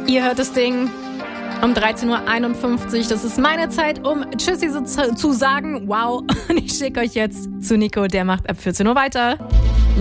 Ihr hört das Ding um 13.51 Uhr. Das ist meine Zeit, um Tschüssi zu sagen. Wow. Und ich schicke euch jetzt zu Nico, der macht ab 14 Uhr weiter.